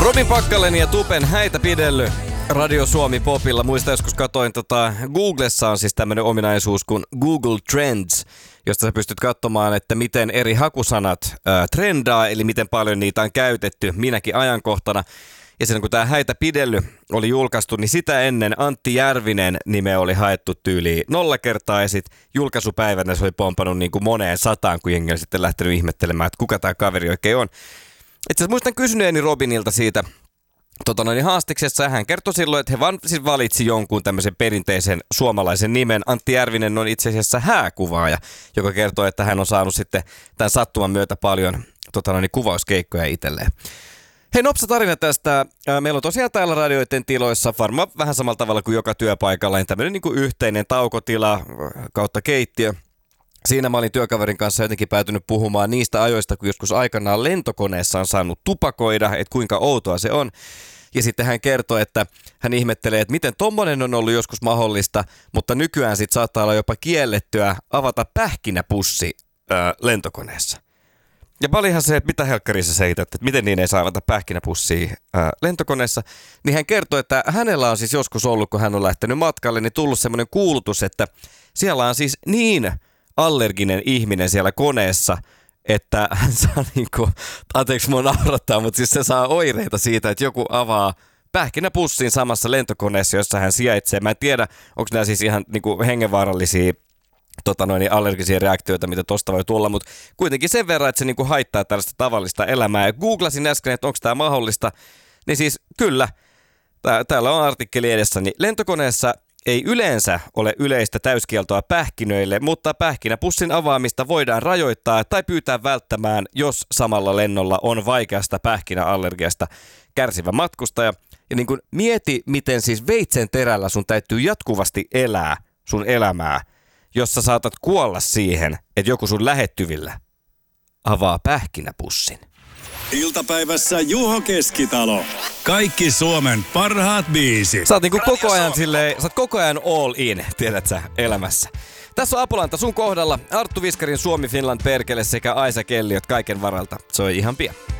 Robin Packalen ja Tupen häitä pidelly Radio Suomi Popilla. Muista joskus katoin, Googlessa on siis tämmöinen ominaisuus kuin Google Trends, josta sä pystyt katsomaan, että miten eri hakusanat trendaa, eli miten paljon niitä on käytetty minäkin ajankohtana. Ja silloin kun tämä häitä pidelly oli julkaistu, niin sitä ennen Antti Järvinen nimeä oli haettu tyyliin 0 kertaa, ja sitten julkaisupäivänä se oli pompannut niin kuin moneen sataan, kun jengi oli sitten lähtenyt ihmettelemään, että kuka tämä kaveri oikein on. Itse asiassa muistan kysyneeni Robinilta siitä haastiksessa, ja hän kertoi silloin, että he vaan siis valitsi jonkun tämmöisen perinteisen suomalaisen nimen. Antti Järvinen on itse asiassa hääkuvaaja, joka kertoo, että hän on saanut sitten tämän sattuman myötä paljon kuvauskeikkoja itselleen. Hei, nopsa tarina tästä. Meillä on tosiaan täällä radioiden tiloissa, varmaan vähän samalla tavalla kuin joka työpaikalla, niin tämmöinen niin kuin yhteinen taukotila kautta keittiö. Siinä mä olin työkaverin kanssa jotenkin päätynyt puhumaan niistä ajoista, kun joskus aikanaan lentokoneessa on saanut tupakoida, että kuinka outoa se on. Ja sitten hän kertoi, että hän ihmettelee, että miten tommonen on ollut joskus mahdollista, mutta nykyään sitten saattaa olla jopa kiellettyä avata pähkinäpussi lentokoneessa. Ja paljonhan se, että mitä helkkarissa sä heität, että miten niin ei saa avata pähkinäpussia lentokoneessa. Niin hän kertoi, että hänellä on siis joskus ollut, kun hän on lähtenyt matkalle, niin tullut semmoinen kuulutus, että siellä on siis niin allerginen ihminen siellä koneessa, että hän saa niinku, anteeksi mua naurattaa, mutta siis se saa oireita siitä, että joku avaa pähkinäpussin samassa lentokoneessa, jossa hän sijaitsee. Mä en tiedä, onko nämä siis ihan niinku hengenvaarallisia allergisia reaktioita, mitä tosta voi tulla, mutta kuitenkin sen verran, että se niinku haittaa tällaista tavallista elämää. Ja googlasin äsken, että onko tämä mahdollista, niin siis kyllä, täällä on artikkeli edessä, niin lentokoneessa ei yleensä ole yleistä täyskieltoa pähkinöille, mutta pähkinäpussin avaamista voidaan rajoittaa tai pyytää välttämään, jos samalla lennolla on vaikeasta pähkinäallergiasta kärsivä matkustaja. Ja niin kuin mieti, miten siis veitsen terällä sun täytyy jatkuvasti elää sun elämää, jossa saatat kuolla siihen, että joku sun lähettyvillä avaa pähkinäpussin. Iltapäivässä Juho Keskitalo. Kaikki Suomen parhaat biisit. Sä oot niinku koko ajan all in, tiedät sä, elämässä. Tässä on Apulanta sun kohdalla. Arttu Viskarin Suomi Finland perkele sekä Aisa Kelliot kaiken varalta. Se on ihan pian.